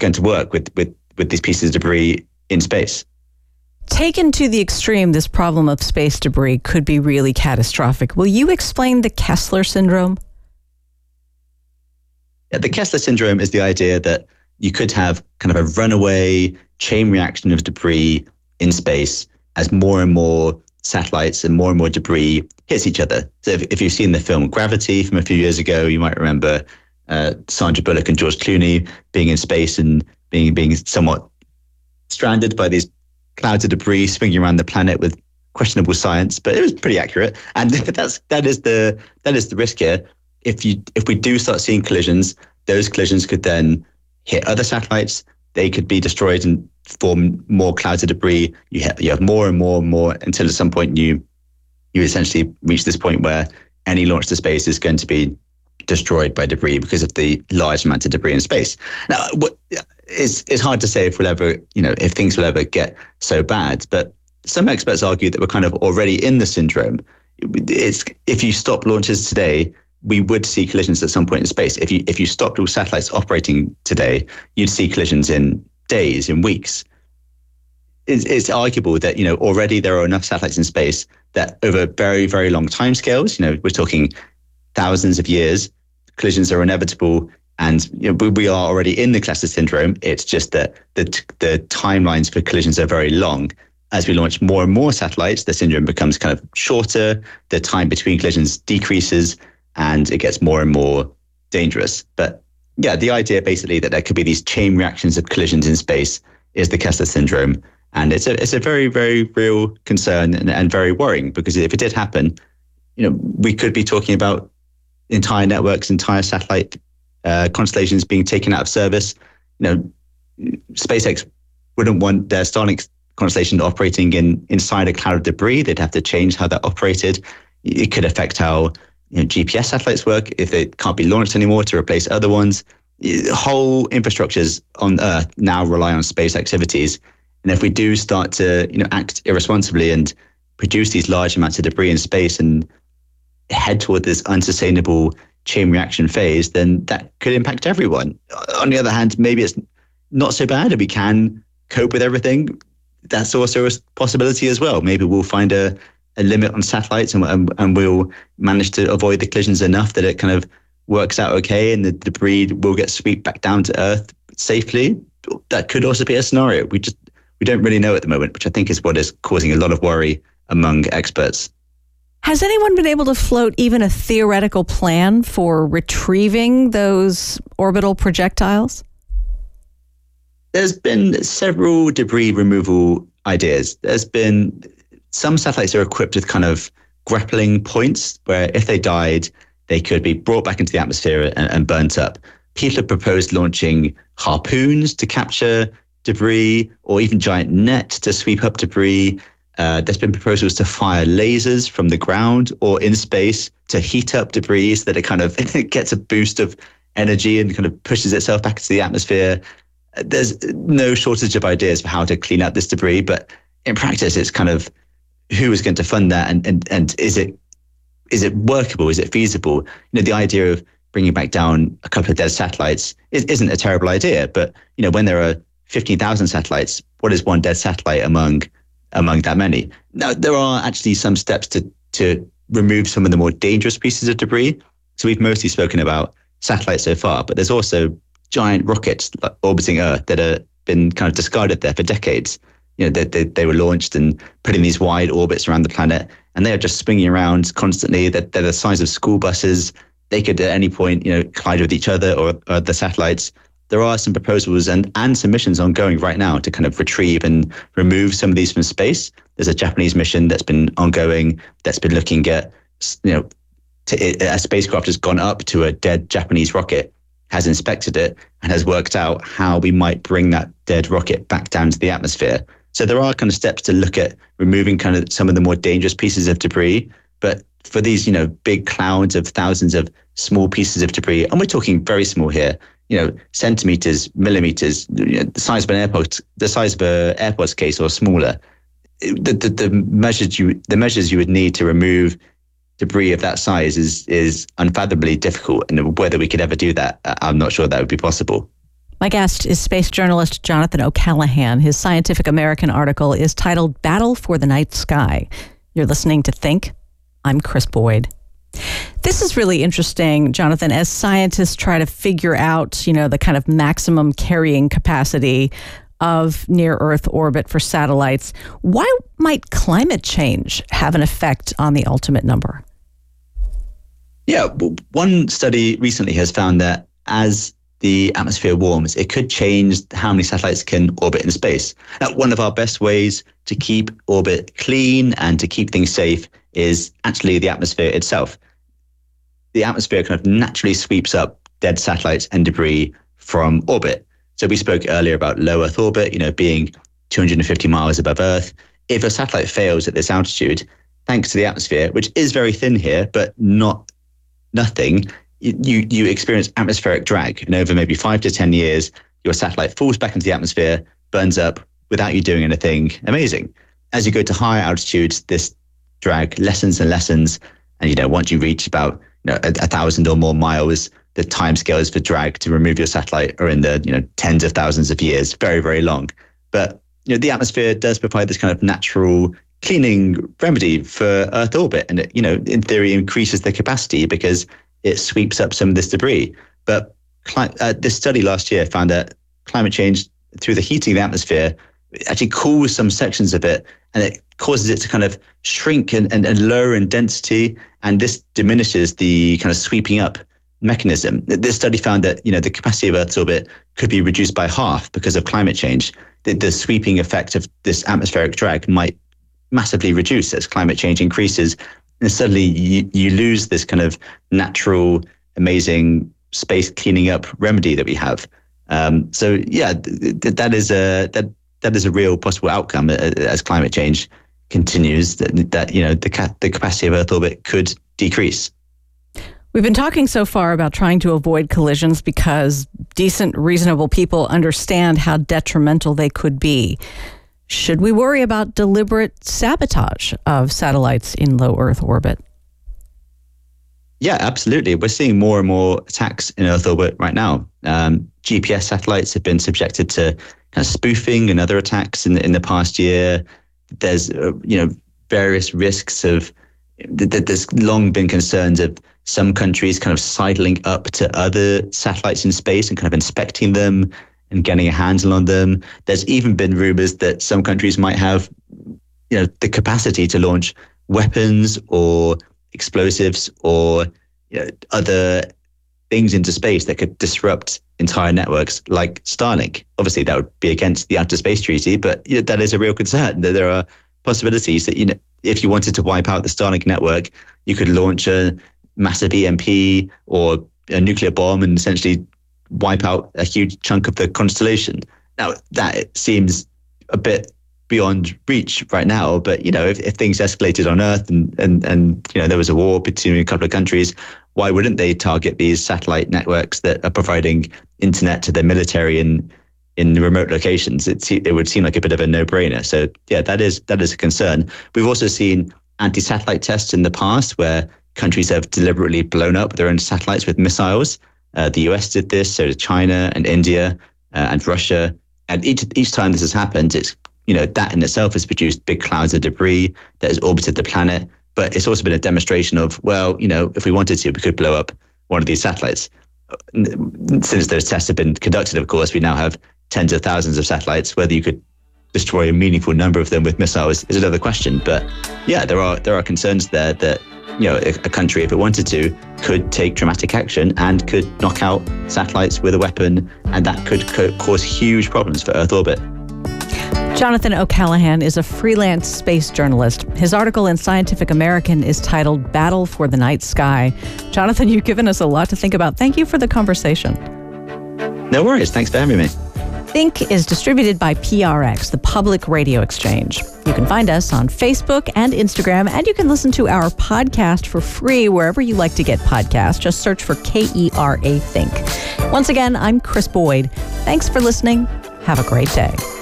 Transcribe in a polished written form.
going to work with these pieces of debris in space. Taken to the extreme, this problem of space debris could be really catastrophic. Will you explain the Kessler syndrome? Yeah, the Kessler syndrome is the idea that you could have kind of a runaway chain reaction of debris in space as more and more satellites and more debris hits each other. So if you've seen the film Gravity from a few years ago, you might remember Sandra Bullock and George Clooney being in space and being somewhat stranded by these clouds of debris swinging around the planet with questionable science, but it was pretty accurate. And that is the risk here. If we do start seeing collisions, those collisions could then hit other satellites. They could be destroyed and form more clouds of debris. You have more and more until at some point you essentially reach this point where any launch to space is going to be destroyed by debris because of the large amount of debris in space. Now, it's hard to say if things will ever get so bad, but some experts argue that we're kind of already in the syndrome. If you stop launches today, we would see collisions at some point in space. If you stopped all satellites operating today, you'd see collisions in days, in weeks. It's arguable that already there are enough satellites in space that over very, very long timescales, we're talking thousands of years, collisions are inevitable, and we are already in the Kessler syndrome. It's just that the timelines for collisions are very long. As we launch more and more satellites, the syndrome becomes kind of shorter, the time between collisions decreases, and it gets more and more dangerous. But yeah, the idea basically that there could be these chain reactions of collisions in space is the Kessler syndrome. And it's a very, very real concern and very worrying, because if it did happen, we could be talking about entire networks, entire satellite constellations being taken out of service. SpaceX wouldn't want their Starlink constellation operating inside a cloud of debris. They'd have to change how that operated. It could affect how GPS satellites work if they can't be launched anymore to replace other ones. Whole infrastructures on Earth now rely on space activities. And if we do start to act irresponsibly and produce these large amounts of debris in space and head toward this unsustainable chain reaction phase, then that could impact everyone. On the other hand, maybe it's not so bad and we can cope with everything. That's also a possibility as well. Maybe we'll find a limit on satellites and we'll manage to avoid the collisions enough that it kind of works out okay and the debris will get swept back down to Earth safely. That could also be a scenario. We don't really know at the moment, which I think is what is causing a lot of worry among experts. Has anyone been able to float even a theoretical plan for retrieving those orbital projectiles? There's been several debris removal ideas. There's been some satellites are equipped with kind of grappling points where if they died, they could be brought back into the atmosphere and burnt up. People have proposed launching harpoons to capture debris, or even giant nets to sweep up debris. There's been proposals to fire lasers from the ground or in space to heat up debris so that it kind of gets a boost of energy and kind of pushes itself back into the atmosphere. There's no shortage of ideas for how to clean up this debris, but in practice, it's kind of who is going to fund that, and is it workable? Is it feasible? The idea of bringing back down a couple of dead satellites isn't a terrible idea, but when there are 15,000 satellites, what is one dead satellite among that many? Now, there are actually some steps to remove some of the more dangerous pieces of debris. So we've mostly spoken about satellites so far, but there's also giant rockets orbiting Earth that have been kind of discarded there for decades. They were launched and put in these wide orbits around the planet, and they are just swinging around constantly. They're the size of school buses. They could at any point, collide with each other or the satellites. There are some proposals and some missions ongoing right now to kind of retrieve and remove some of these from space. There's a Japanese mission that's been ongoing that's been looking at, a spacecraft has gone up to a dead Japanese rocket, has inspected it, and has worked out how we might bring that dead rocket back down to the atmosphere. So there are kind of steps to look at removing kind of some of the more dangerous pieces of debris. But for these, big clouds of thousands of small pieces of debris, and we're talking very small here, centimeters, millimeters, the size of an AirPods case or smaller. The measures you would need to remove debris of that size is unfathomably difficult, and whether we could ever do that, I'm not sure that would be possible. My guest is space journalist Jonathan O'Callaghan. His Scientific American article is titled Battle for the Night Sky. You're listening to Think. I'm Chris Boyd. This is really interesting, Jonathan, as scientists try to figure out, the kind of maximum carrying capacity of near-Earth orbit for satellites. Why might climate change have an effect on the ultimate number? Yeah, one study recently has found that as the atmosphere warms, it could change how many satellites can orbit in space. Now, one of our best ways to keep orbit clean and to keep things safe is actually the atmosphere itself. The atmosphere kind of naturally sweeps up dead satellites and debris from orbit. So we spoke earlier about low Earth orbit, being 250 miles above Earth. If a satellite fails at this altitude, thanks to the atmosphere, which is very thin here, but nothing, you experience atmospheric drag. And over maybe 5 to 10 years, your satellite falls back into the atmosphere, burns up without you doing anything amazing. As you go to higher altitudes, this drag lessens and lessens. And, once you reach about 1,000 or more miles, the timescales for drag to remove your satellite are in the tens of thousands of years, very, very long. But the atmosphere does provide this kind of natural cleaning remedy for Earth orbit, and it, in theory, increases the capacity because it sweeps up some of this debris. But this study last year found that climate change, through the heating of the atmosphere, actually cools some sections of it, and it causes it to kind of shrink and lower in density, and this diminishes the kind of sweeping up mechanism. This study found that the capacity of Earth's orbit could be reduced by half because of climate change. The sweeping effect of this atmospheric drag might massively reduce as climate change increases, and suddenly you lose this kind of natural, amazing space cleaning up remedy that we have. So yeah, that is a real possible outcome as climate change continues. That the capacity of Earth orbit could decrease. We've been talking so far about trying to avoid collisions because decent, reasonable people understand how detrimental they could be. Should we worry about deliberate sabotage of satellites in low Earth orbit? Yeah, absolutely. We're seeing more and more attacks in Earth orbit right now. GPS satellites have been subjected to kind of spoofing and other attacks in the past year. There's various risks of. There's long been concerns of some countries kind of sidling up to other satellites in space and kind of inspecting them and getting a handle on them. There's even been rumors that some countries might have, the capacity to launch weapons or explosives or other things into space that could disrupt entire networks, like Starlink. Obviously, that would be against the Outer Space Treaty, but that is a real concern. That there are possibilities that if you wanted to wipe out the Starlink network, you could launch a massive EMP or a nuclear bomb and essentially wipe out a huge chunk of the constellation. Now, that seems a bit beyond reach right now, but if things escalated on Earth and there was a war between a couple of countries, why wouldn't they target these satellite networks that are providing internet to their military in remote locations? It would seem like a bit of a no-brainer. So yeah, that is a concern. We've also seen anti-satellite tests in the past where countries have deliberately blown up their own satellites with missiles. The US did this, so did China and India and Russia. And each time this has happened, it's that in itself has produced big clouds of debris that has orbited the planet. But it's also been a demonstration of, if we wanted to, we could blow up one of these satellites. Since those tests have been conducted, of course, we now have tens of thousands of satellites. Whether you could destroy a meaningful number of them with missiles is another question. But yeah, there are concerns there that a country, if it wanted to, could take dramatic action and could knock out satellites with a weapon, and that could cause huge problems for Earth orbit. Jonathan O'Callaghan is a freelance space journalist. His article in Scientific American is titled Battle for the Night Sky. Jonathan, you've given us a lot to think about. Thank you for the conversation. No worries. Thanks for having me. Think is distributed by PRX, the Public Radio Exchange. You can find us on Facebook and Instagram, and you can listen to our podcast for free wherever you like to get podcasts. Just search for KERA Think. Once again, I'm Chris Boyd. Thanks for listening. Have a great day.